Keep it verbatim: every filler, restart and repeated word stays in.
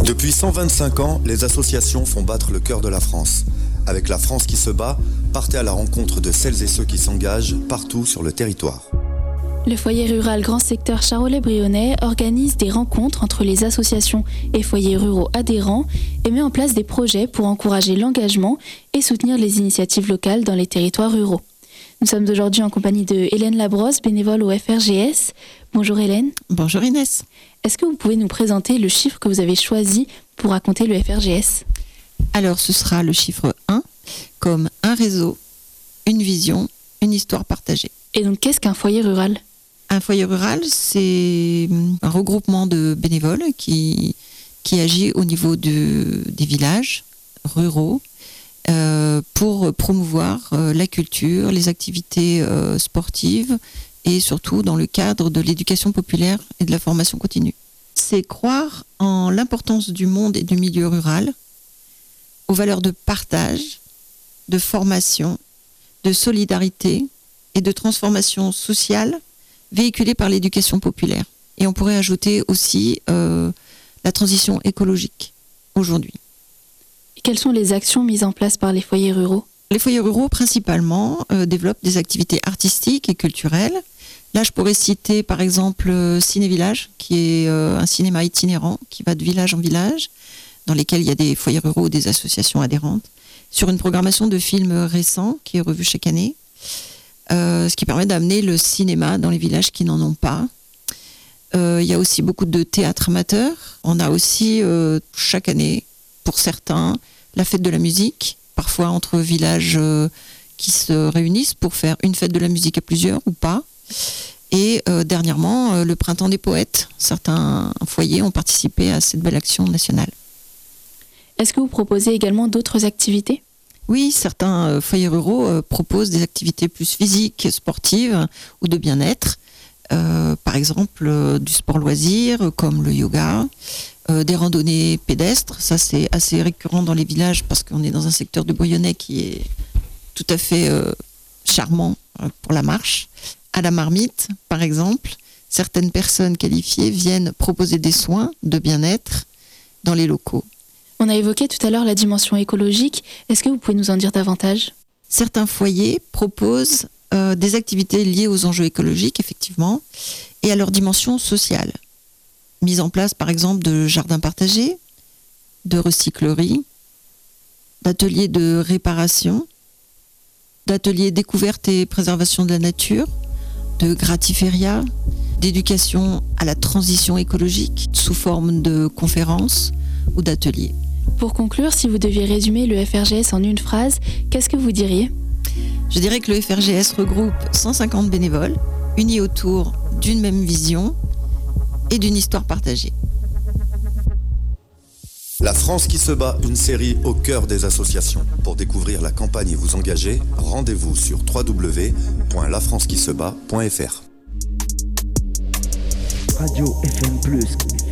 Depuis cent vingt-cinq ans, les associations font battre le cœur de la France. Avec La France qui se bat, partez à la rencontre de celles et ceux qui s'engagent partout sur le territoire. Le foyer rural Grand Secteur Charolais-Brionnais organise des rencontres entre les associations et foyers ruraux adhérents et met en place des projets pour encourager l'engagement et soutenir les initiatives locales dans les territoires ruraux. Nous sommes aujourd'hui en compagnie de Hélène Labrosse, bénévole au F R G S. Bonjour Hélène. Bonjour Inès. Est-ce que vous pouvez nous présenter le chiffre que vous avez choisi pour raconter le F R G S ? Alors ce sera le chiffre un, comme un réseau, une vision, une histoire partagée. Et donc qu'est-ce qu'un foyer rural ? Un foyer rural, c'est un regroupement de bénévoles qui, qui agit au niveau de, des villages ruraux euh, pour promouvoir euh, la culture, les activités euh, sportives et surtout dans le cadre de l'éducation populaire et de la formation continue. C'est croire en l'importance du monde et du milieu rural, aux valeurs de partage, de formation, de solidarité et de transformation sociale véhiculée par l'éducation populaire. Et on pourrait ajouter aussi euh, la transition écologique aujourd'hui. Et quelles sont les actions mises en place par les foyers ruraux ? Les foyers ruraux, principalement, euh, développent des activités artistiques et culturelles. Là, je pourrais citer, par exemple, euh, Ciné Village, qui est euh, un cinéma itinérant qui va de village en village, dans lesquels il y a des foyers ruraux ou des associations adhérentes, sur une programmation de films récents qui est revue chaque année. Euh, ce qui permet d'amener le cinéma dans les villages qui n'en ont pas. Euh, il y a aussi beaucoup de théâtre amateur. On a aussi euh, chaque année, pour certains, la fête de la musique, parfois entre villages euh, qui se réunissent pour faire une fête de la musique à plusieurs ou pas. Et euh, dernièrement, euh, le printemps des poètes. Certains foyers ont participé à cette belle action nationale. Est-ce que vous proposez également d'autres activités ? Oui, certains euh, foyers ruraux euh, proposent des activités plus physiques, sportives ou de bien-être. Euh, par exemple, euh, du sport loisir euh, comme le yoga, euh, des randonnées pédestres. Ça, c'est assez récurrent dans les villages parce qu'on est dans un secteur du Brionnais qui est tout à fait euh, charmant euh, pour la marche. À la marmite, par exemple, certaines personnes qualifiées viennent proposer des soins de bien-être dans les locaux. On a évoqué tout à l'heure la dimension écologique. Est-ce que vous pouvez nous en dire davantage ? Certains foyers proposent euh, des activités liées aux enjeux écologiques, effectivement, et à leur dimension sociale. Mise en place, par exemple, de jardins partagés, de recycleries, d'ateliers de réparation, d'ateliers découverte et préservation de la nature, de gratiférias, d'éducation à la transition écologique sous forme de conférences ou d'ateliers. Pour conclure, si vous deviez résumer le F R G S en une phrase, qu'est-ce que vous diriez ? Je dirais que le F R G S regroupe cent cinquante bénévoles, unis autour d'une même vision et d'une histoire partagée. La France qui se bat, une série au cœur des associations. Pour découvrir la campagne et vous engager, rendez-vous sur w w w point la france qui se bat point f r. Radio F M plus.